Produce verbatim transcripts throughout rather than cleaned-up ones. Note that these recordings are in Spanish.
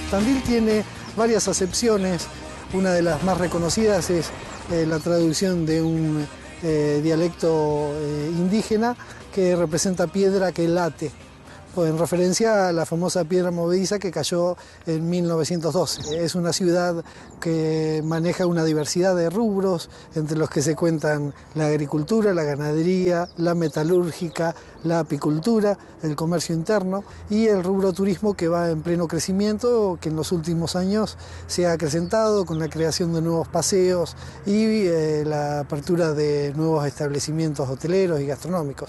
Tandil tiene varias acepciones. Una de las más reconocidas es eh, la traducción de un eh, dialecto eh, indígena que representa piedra que late, en referencia a la famosa piedra movediza que cayó en mil novecientos doce. Es una ciudad que maneja una diversidad de rubros, entre los que se cuentan la agricultura, la ganadería, la metalúrgica, la apicultura, el comercio interno y el rubro turismo, que va en pleno crecimiento, que en los últimos años se ha acrecentado con la creación de nuevos paseos y eh, la apertura de nuevos establecimientos hoteleros y gastronómicos.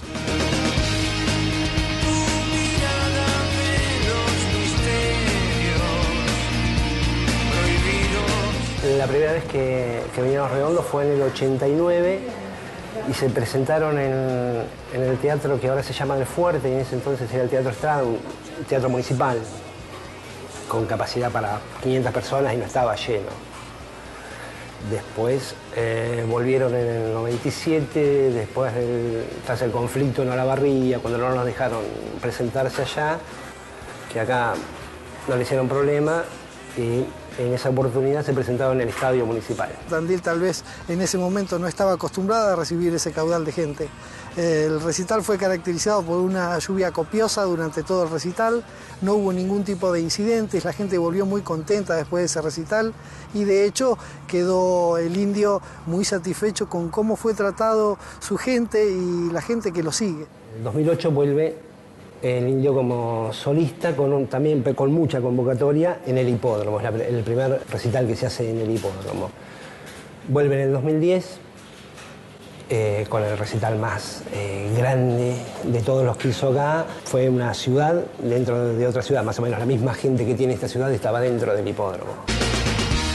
La primera vez que, que vinieron a Redondo fue en el ochenta y nueve y se presentaron en, en el teatro que ahora se llama El Fuerte, y en ese entonces era el Teatro Estrada, un teatro municipal con capacidad para quinientas personas y no estaba lleno. Después eh, volvieron en el noventa y siete, después del, tras el conflicto en Olavarría, cuando no nos dejaron presentarse allá, que acá no le hicieron problema, y en esa oportunidad se presentaron en el estadio municipal. Tandil tal vez en ese momento no estaba acostumbrada a recibir ese caudal de gente. El recital fue caracterizado por una lluvia copiosa durante todo el recital, no hubo ningún tipo de incidentes, la gente volvió muy contenta después de ese recital y de hecho quedó el indio muy satisfecho con cómo fue tratado su gente y la gente que lo sigue. En dos mil ocho vuelve el indio como solista, con un, también con mucha convocatoria en el hipódromo, es la, el primer recital que se hace en el hipódromo. Vuelve en el dos mil diez eh, con el recital más eh, grande de todos los que hizo acá. Fue una ciudad dentro de otra ciudad, más o menos la misma gente que tiene esta ciudad estaba dentro del hipódromo.